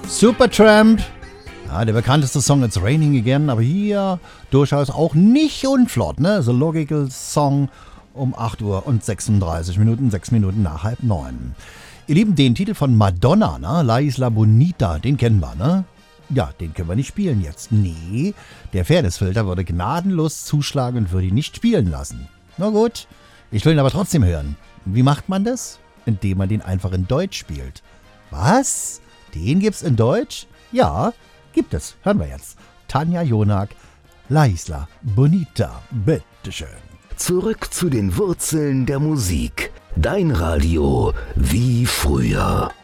Supertramp. Ja, der bekannteste Song It's Raining Again, aber hier durchaus auch nicht unflott, ne? The Logical Song um 8 Uhr und 36 Minuten, 6 Minuten nach 8:30. Ihr Lieben, den Titel von Madonna, ne? La Isla Bonita, den kennen wir, ne? Ja, den können wir nicht spielen jetzt. Nee, der Fairnessfilter würde gnadenlos zuschlagen und würde ihn nicht spielen lassen. Na gut, ich will ihn aber trotzdem hören. Wie macht man das? Indem man den einfach in Deutsch spielt. Was? Den gibt's in Deutsch? Ja, gibt es. Hören wir jetzt. Tanja Jonak, La Isla Bonita. Bitteschön. Zurück zu den Wurzeln der Musik. Dein Radio wie früher.